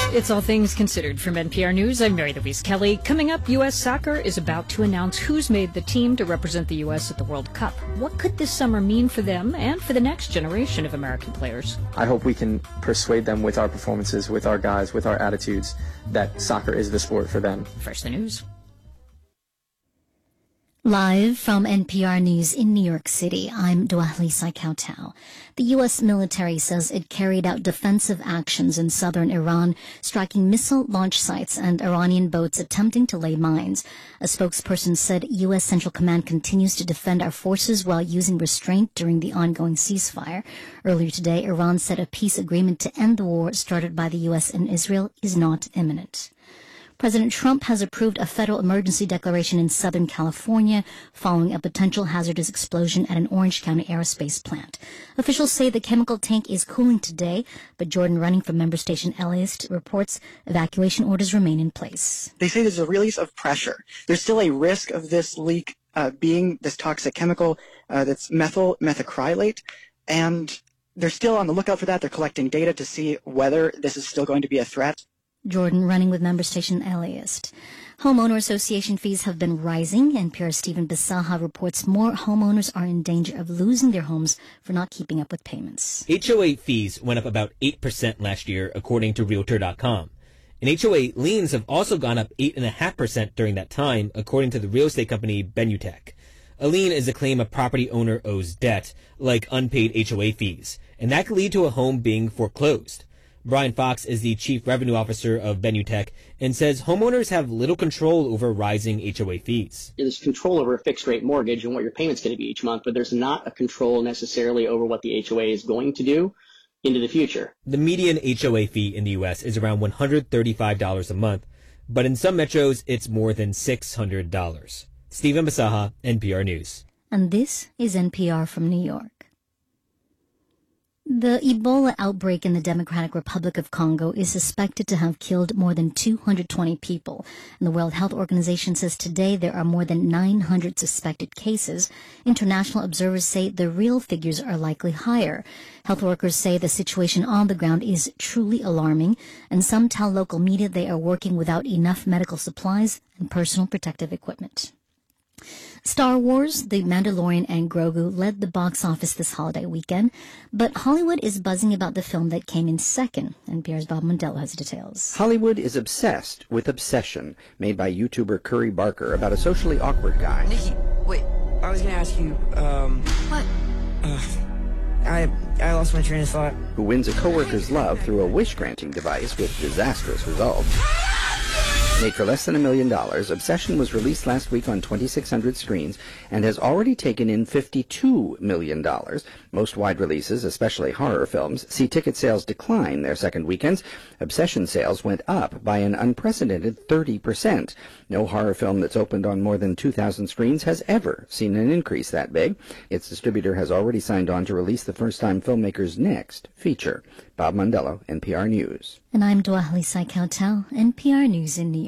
It's All Things Considered from NPR News. I'm Mary Louise Kelly. Coming up, U.S. soccer is about to announce who's made the team to represent the U.S. at the World Cup. What could this summer mean for them and for the next generation of American players? I hope we can persuade them with our performances, with our guys, with our attitudes, that soccer is the sport for them. First, the news. Live from NPR News in New York City, I'm Dwali Saikautau. The U.S. military says it carried out defensive actions in southern Iran, striking missile launch sites and Iranian boats attempting to lay mines. A spokesperson said U.S. Central Command continues to defend our forces while using restraint during the ongoing ceasefire. Earlier today, Iran said a peace agreement to end the war started by the U.S. and Israel is not imminent. President Trump has approved a federal emergency declaration in Southern California following a potential hazardous explosion at an Orange County aerospace plant. Officials say the chemical tank is cooling today, but Jordan Running from member station LAist reports evacuation orders remain in place. They say there's a release of pressure. There's still a risk of this leak being this toxic chemical that's methacrylate, and they're still on the lookout for that. They're collecting data to see whether this is still going to be a threat. Jordan Running with member station LAist. Homeowner association fees have been rising. NPR's Stephen Bisaha reports more homeowners are in danger of losing their homes for not keeping up with payments. HOA fees went up about 8% last year, according to Realtor.com. And HOA liens have also gone up 8.5% during that time, according to the real estate company Benutech. A lien is a claim a property owner owes debt, like unpaid HOA fees, and that could lead to a home being foreclosed. Brian Fox is the chief revenue officer of Benutech and says homeowners have little control over rising HOA fees. There's control over a fixed rate mortgage and what your payment's going to be each month, but there's not a control necessarily over what the HOA is going to do into the future. The median HOA fee in the U.S. is around $135 a month, but in some metros it's more than $600. Stephen Bisaha, NPR News. And this is NPR from New York. The Ebola outbreak in the Democratic Republic of Congo is suspected to have killed more than 220 people. And the World Health Organization says today there are more than 900 suspected cases. International observers say the real figures are likely higher. Health workers say the situation on the ground is truly alarming, and some tell local media they are working without enough medical supplies and personal protective equipment. Star Wars, The Mandalorian and Grogu led the box office this holiday weekend, but Hollywood is buzzing about the film that came in second. NPR's Bob Mondello has details. Hollywood is obsessed with Obsession, made by YouTuber Curry Barker about a socially awkward guy. Nikki, wait, I was going to ask you, What? I lost my train of thought. Who wins a coworker's love through a wish-granting device with disastrous results. Made for less than $1 million, Obsession was released last week on 2,600 screens and has already taken in $52 million. Most wide releases, especially horror films, see ticket sales decline their second weekends. Obsession sales went up by an unprecedented 30%. No horror film that's opened on more than 2,000 screens has ever seen an increase that big. Its distributor has already signed on to release the first-time filmmaker's next feature. Bob Mondello, NPR News. And I'm Dwali Saikautau, NPR News in New York.